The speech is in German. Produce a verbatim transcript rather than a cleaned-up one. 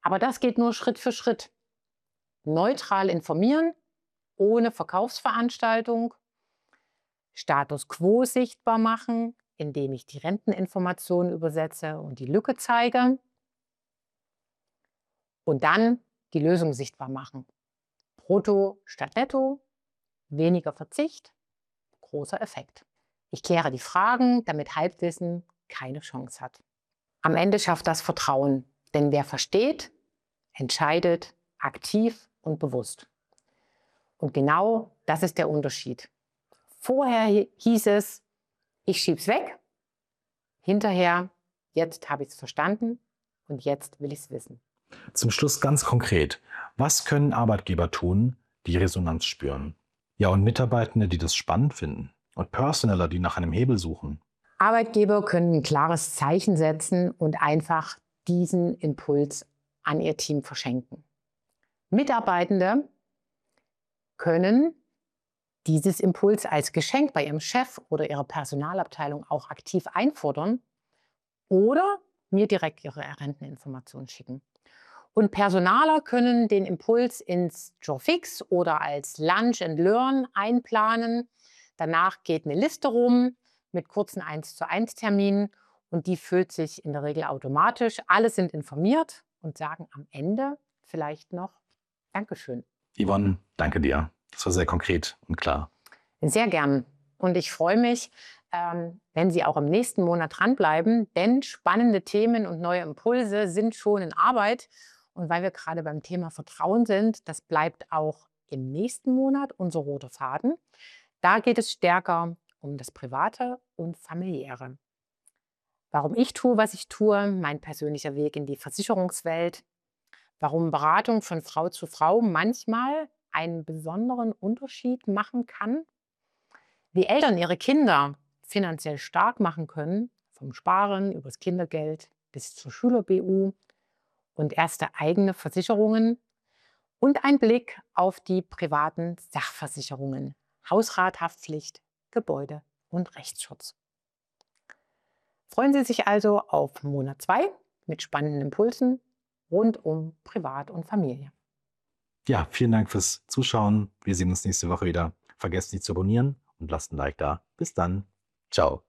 Aber das geht nur Schritt für Schritt. Neutral informieren, ohne Verkaufsveranstaltung, Status quo sichtbar machen, indem ich die Renteninformationen übersetze und die Lücke zeige. Und dann die Lösung sichtbar machen. Brutto statt Netto, weniger Verzicht, großer Effekt. Ich kläre die Fragen, damit Halbwissen keine Chance hat. Am Ende schafft das Vertrauen, denn wer versteht, entscheidet aktiv und bewusst. Und genau das ist der Unterschied. Vorher hieß es, ich schieb's weg, hinterher, jetzt habe ich es verstanden und jetzt will ich es wissen. Zum Schluss ganz konkret, was können Arbeitgeber tun, die Resonanz spüren? Ja, und Mitarbeitende, die das spannend finden? Und Personaler, die nach einem Hebel suchen? Arbeitgeber können ein klares Zeichen setzen und einfach diesen Impuls an ihr Team verschenken. Mitarbeitende können dieses Impuls als Geschenk bei ihrem Chef oder ihrer Personalabteilung auch aktiv einfordern oder mir direkt ihre Renteninformationen schicken. Und Personaler können den Impuls ins Jour fix oder als Lunch and Learn einplanen. Danach geht eine Liste rum mit kurzen eins zu eins Terminen und die füllt sich in der Regel automatisch. Alle sind informiert und sagen am Ende vielleicht noch Dankeschön. Yvonne, danke dir. Das war sehr konkret und klar. Sehr gern. Und ich freue mich, ähm, wenn Sie auch im nächsten Monat dranbleiben, denn spannende Themen und neue Impulse sind schon in Arbeit. Und weil wir gerade beim Thema Vertrauen sind, das bleibt auch im nächsten Monat unser roter Faden. Da geht es stärker um das Private und Familiäre. Warum ich tue, was ich tue, mein persönlicher Weg in die Versicherungswelt, warum Beratung von Frau zu Frau manchmal einen besonderen Unterschied machen kann, wie Eltern ihre Kinder finanziell stark machen können, vom Sparen übers Kindergeld bis zur Schüler-B U und erste eigene Versicherungen und ein Blick auf die privaten Sachversicherungen, Hausrat, Haftpflicht, Gebäude und Rechtsschutz. Freuen Sie sich also auf Monat zwei mit spannenden Impulsen rund um Privat und Familie. Ja, vielen Dank fürs Zuschauen. Wir sehen uns nächste Woche wieder. Vergesst nicht zu abonnieren und lasst ein Like da. Bis dann. Ciao.